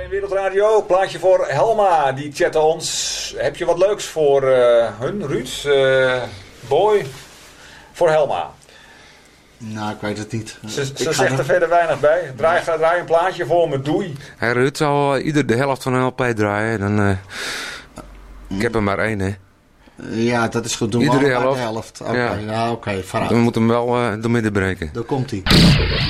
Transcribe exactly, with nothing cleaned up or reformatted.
Wereldradio, plaatje voor Helma, die chatte ons. Heb je wat leuks voor uh, hun, Ruud, uh, Boy, voor Helma? Nou, ik weet het niet. Ze, ze zegt er verder weinig bij. Draai, draai een plaatje voor me, doei. Hey, Ruud zal uh, ieder de helft van een L P draaien. Dan, uh, ik heb er maar één, hè. Ja, dat is goed. Doen we Iedere allebei helft. de helft. Oké, okay, ja. ja, oké, okay, vooruit. We moeten hem wel uh, door midden breken. Daar komt hij.